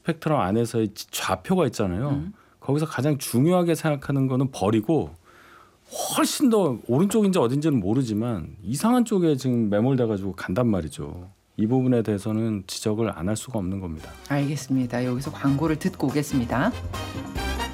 스펙트럼 안에서의 좌표가 있잖아요. 거기서 가장 중요하게 생각하는 거는 벌이고 훨씬 더 오른쪽인지 어딘지는 모르지만 이상한 쪽에 지금 매몰돼가지고 간단 말이죠. 이 부분에 대해서는 지적을 안 할 수가 없는 겁니다. 알겠습니다. 여기서 광고를 듣고 오겠습니다.